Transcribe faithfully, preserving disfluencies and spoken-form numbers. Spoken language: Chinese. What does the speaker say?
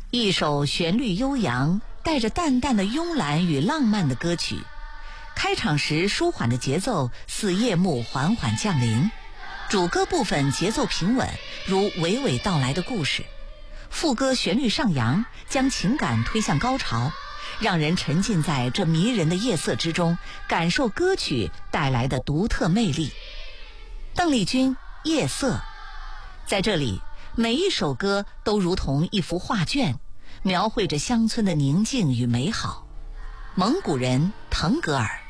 一首旋律悠扬、带着淡淡的慵懒与浪漫的歌曲。开场时舒缓的节奏似夜幕缓缓降临，主歌部分节奏平稳，如娓娓道来的故事。副歌旋律上扬，将情感推向高潮，让人沉浸在这迷人的夜色之中，感受歌曲带来的独特魅力。邓丽君《夜色》，在这里每一首歌都如同一幅画卷，描绘着乡村的宁静与美好。蒙古人腾格尔。